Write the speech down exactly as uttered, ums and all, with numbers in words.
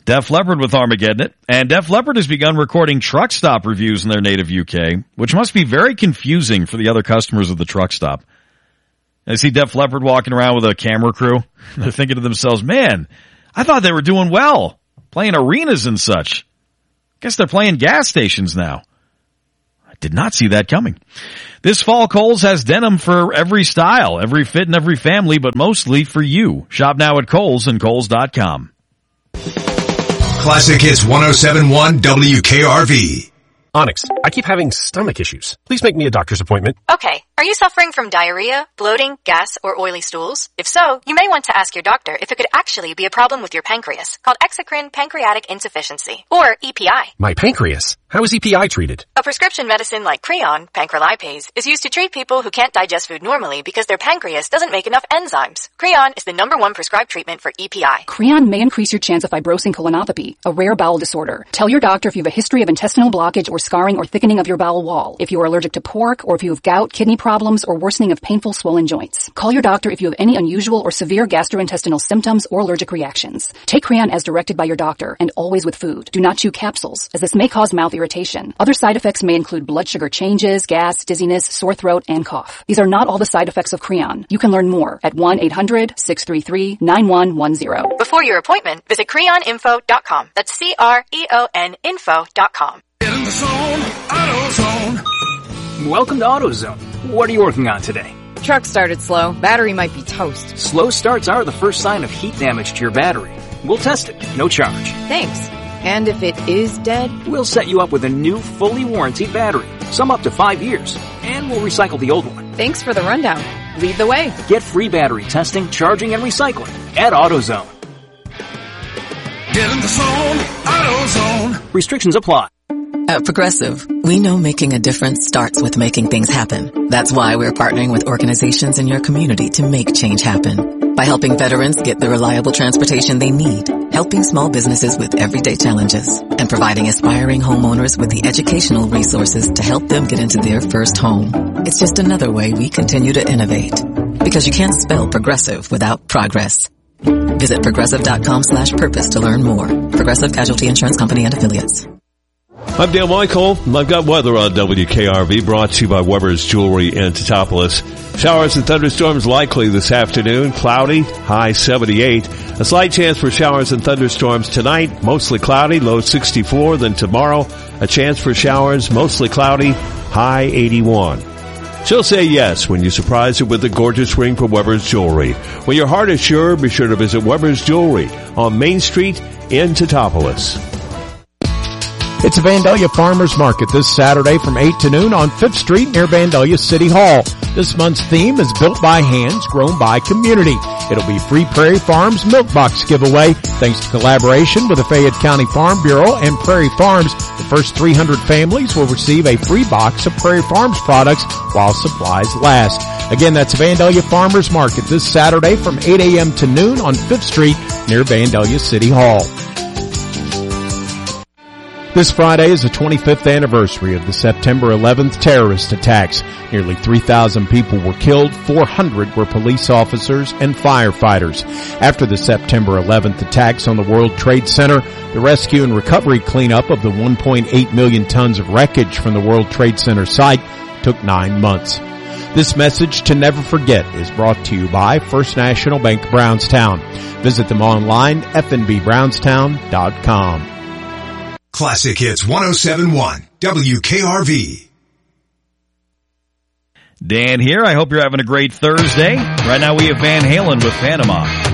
Def Leppard with Armageddon It. And Def Leppard has begun recording truck stop reviews in their native U K, which must be very confusing for the other customers of the truck stop. I see Def Leppard walking around with a camera crew. They're thinking to themselves, man, I thought they were doing well, playing arenas and such. Guess they're playing gas stations now. I did not see that coming. This fall, Kohl's has denim for every style, every fit, and every family, but mostly for you. Shop now at Kohl's and Kohl's dot com. Classic Hits one oh seven point one W K R V. Onyx, I keep having stomach issues. Please make me a doctor's appointment. Okay. Are you suffering from diarrhea, bloating, gas, or oily stools? If so, you may want to ask your doctor if it could actually be a problem with your pancreas, called exocrine pancreatic insufficiency, or E P I. My pancreas? How is E P I treated? A prescription medicine like Creon, pancrelipase, is used to treat people who can't digest food normally because their pancreas doesn't make enough enzymes. Creon is the number one prescribed treatment for E P I. Creon may increase your chance of fibrosing colonopathy, a rare bowel disorder. Tell your doctor if you have a history of intestinal blockage or scarring or thickening of your bowel wall, if you are allergic to pork, or if you have gout, kidney problems, or worsening of painful swollen joints. Call your doctor if you have any unusual or severe gastrointestinal symptoms or allergic reactions. Take Creon as directed by your doctor, and always with food. Do not chew capsules, as this may cause mouth irritation. Other side effects may include blood sugar changes, gas, dizziness, sore throat, and cough. These are not all the side effects of Creon. You can learn more at one eight hundred six three three nine one one zero. Before your appointment, visit creon info dot com. That's C R E O N info dot com. Get in the zone, AutoZone. Welcome to AutoZone. What are you working on today? Truck started slow. Battery might be toast. Slow starts are the first sign of heat damage to your battery. We'll test it. No charge. Thanks. And if it is dead? We'll set you up with a new, fully warranted battery. Some up to five years. And we'll recycle the old one. Thanks for the rundown. Lead the way. Get free battery testing, charging, and recycling at AutoZone. Get in the zone, AutoZone. Restrictions apply. At Progressive, we know making a difference starts with making things happen. That's why we're partnering with organizations in your community to make change happen. By helping veterans get the reliable transportation they need, helping small businesses with everyday challenges, and providing aspiring homeowners with the educational resources to help them get into their first home. It's just another way we continue to innovate. Because you can't spell progressive without progress. Visit progressive.com slash purpose to learn more. Progressive Casualty Insurance Company and Affiliates. I'm Dan Michael. I've got weather on W K R V brought to you by Weber's Jewelry in Teutopolis. Showers and thunderstorms likely this afternoon. Cloudy, high seventy-eight. A slight chance for showers and thunderstorms tonight. Mostly cloudy, low sixty-four. Then tomorrow, a chance for showers, mostly cloudy, high eighty-one. She'll say yes when you surprise her with a gorgeous ring from Weber's Jewelry. When your heart is sure, be sure to visit Weber's Jewelry on Main Street in Teutopolis. It's a Vandalia Farmers Market this Saturday from eight to noon on fifth Street near Vandalia City Hall. This month's theme is Built by Hands, Grown by Community. It'll be free Prairie Farms Milk Box giveaway thanks to collaboration with the Fayette County Farm Bureau and Prairie Farms. The first three hundred families will receive a free box of Prairie Farms products while supplies last. Again, that's Vandalia Farmers Market this Saturday from eight a.m. to noon on fifth Street near Vandalia City Hall. This Friday is the twenty-fifth anniversary of the September eleventh terrorist attacks. Nearly three thousand people were killed, four hundred were police officers and firefighters. After the September eleventh attacks on the World Trade Center, the rescue and recovery cleanup of the one point eight million tons of wreckage from the World Trade Center site took nine months. This message to never forget is brought to you by First National Bank Brownstown. Visit them online, f n b brownstown dot com. Classic Hits one oh seven point one W K R V. Dan here. I hope you're having a great Thursday. Right now we have Van Halen with Panama.